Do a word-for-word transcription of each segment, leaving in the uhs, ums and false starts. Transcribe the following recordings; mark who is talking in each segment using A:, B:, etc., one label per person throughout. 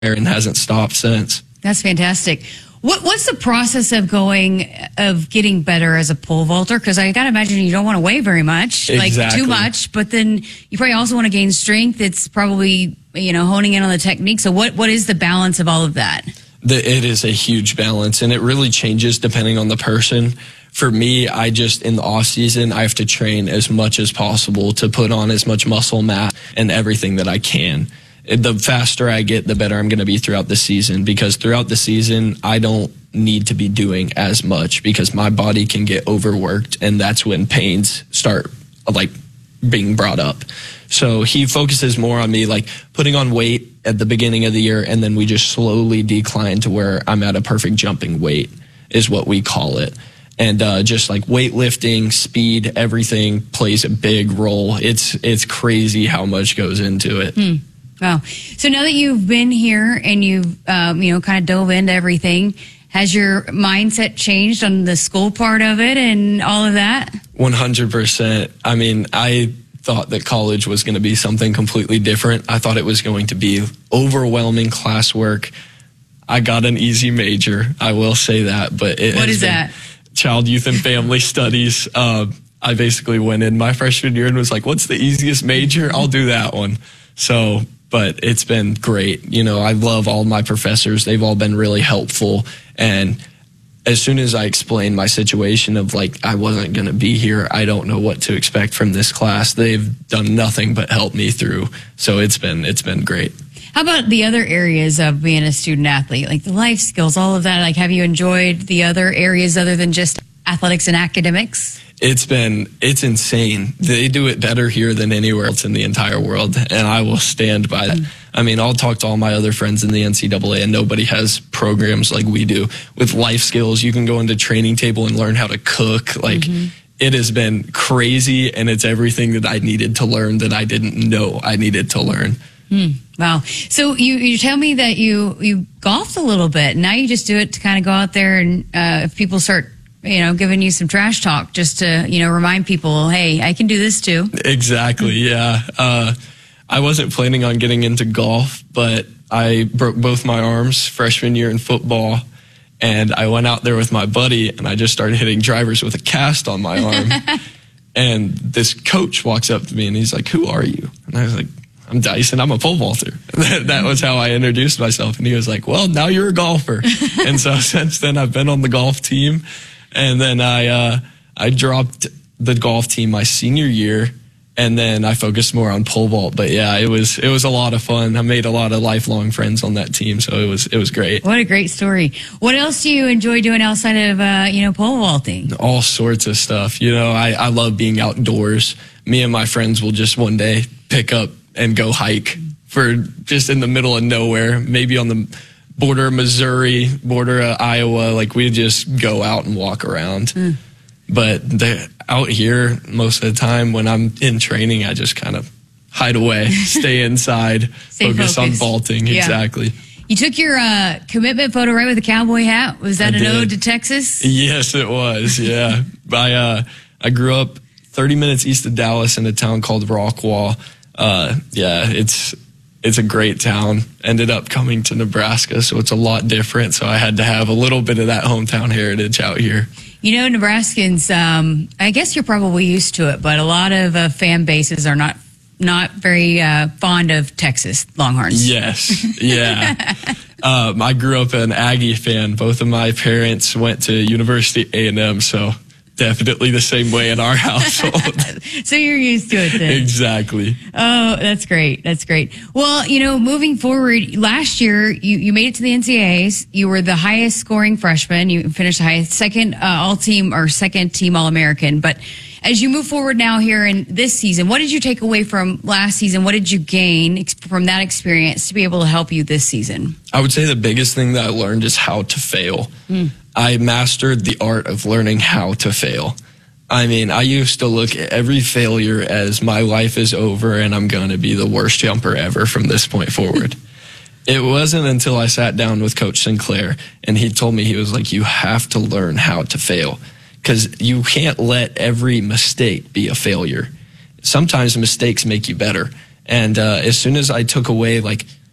A: and hasn't stopped since.
B: That's fantastic. What, what's the process of going, of getting better as a pole vaulter? Because I got to imagine you don't want to weigh very much,
A: Exactly.
B: like too much, but then you probably also want to gain strength. It's probably, you know, honing in on the technique. So what, what is the balance of all of that?
A: The, it is a huge balance, and it really changes depending on the person. For me, I just, in the off season, I have to train as much as possible to put on as much muscle mass and everything that I can. The faster I get, the better I'm going to be throughout the season, because throughout the season, I don't need to be doing as much because my body can get overworked, and that's when pains start like being brought up. So he focuses more on me like putting on weight at the beginning of the year, and then we just slowly decline to where I'm at a perfect jumping weight is what we call it. And uh, just like weightlifting, speed, everything plays a big role. It's it's crazy how much goes into it.
B: Hmm. Wow. So now that you've been here and you've, um, you know, kind of dove into everything, has your mindset changed on the school part of it and all of that?
A: one hundred percent. I mean, I thought that college was going to be something completely different. I thought it was going to be overwhelming classwork. I got an easy major, I will say that. But it
B: What
A: has
B: is
A: been
B: that?
A: Child, Youth, and Family Studies. Uh, I basically went in my freshman year and was like, what's the easiest major? I'll do that one. So... But it's been great. You know, I love all my professors. They've all been really helpful. And as soon as I explained my situation of like, I wasn't going to be here, I don't know what to expect from this class. They've done nothing but help me through. So it's been, it's been great.
B: How about the other areas of being a student athlete, like the life skills, all of that? Like, have you enjoyed the other areas other than just athletics and academics?
A: It's been, it's insane. They do it better here than anywhere else in the entire world, and I will stand by that. Mm. I mean, I'll talk to all my other friends in the N C double A, and nobody has programs like we do. With life skills, you can go into Training Table and learn how to cook. Like, mm-hmm. It has been crazy, and it's everything that I needed to learn that I didn't know I needed to learn.
B: Mm, wow. So you, you tell me that you, you golfed a little bit. Now you just do it to kind of go out there and uh, if people start you know, giving you some trash talk just to, you know, remind people, hey, I can do this too.
A: Exactly, yeah. Uh, I wasn't planning on getting into golf, but I broke both my arms freshman year in football, and I went out there with my buddy, and I just started hitting drivers with a cast on my arm. And this coach walks up to me, and he's like, who are you? And I was like, I'm Dyson, I'm a pole vaulter. That was how I introduced myself. And he was like, well, now you're a golfer. And so since then, I've been on the golf team. And then I uh, I dropped the golf team my senior year, and then I focused more on pole vault. But yeah, it was it was a lot of fun. I made a lot of lifelong friends on that team, so it was it was great.
B: What a great story! What else do you enjoy doing outside of uh, you know pole vaulting?
A: All sorts of stuff. You know, I I love being outdoors. Me and my friends will just one day pick up and go hike for just in the middle of nowhere, maybe on the border of Missouri, border of Iowa. Like, we just go out and walk around. Mm. But out here, most of the time when I'm in training, I just kind of hide away, stay inside, stay focus focused. on vaulting. Yeah. Exactly.
B: You took your uh, commitment photo right with a cowboy hat. Was that I an did. ode to Texas?
A: Yes, it was. Yeah. I, uh, I grew up thirty minutes east of Dallas in a town called Rockwall. Uh, yeah, it's... It's a great town. Ended up coming to Nebraska, so it's a lot different. So I had to have a little bit of that hometown heritage out here.
B: You know, Nebraskans, um, I guess you're probably used to it, but a lot of uh, fan bases are not not very uh, fond of Texas Longhorns.
A: Yes, yeah. um, I grew up an Aggie fan. Both of my parents went to University A and M, so definitely the same way in our household.
B: So you're used to it then.
A: Exactly.
B: Oh, that's great. That's great. Well, you know, moving forward, last year you, you made it to the N C double A's. You were the highest scoring freshman. You finished the highest, second uh, all team or second team All American. But as you move forward now here in this season, what did you take away from last season? What did you gain from that experience to be able to help you this season?
A: I would say the biggest thing that I learned is how to fail. Mm. I mastered the art of learning how to fail. I mean, I used to look at every failure as my life is over and I'm going to be the worst jumper ever from this point forward. It wasn't until I sat down with Coach Sinclair and he told me, he was like, you have to learn how to fail because you can't let every mistake be a failure. Sometimes mistakes make you better. And uh, as soon as I took away, like,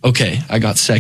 A: okay, I got second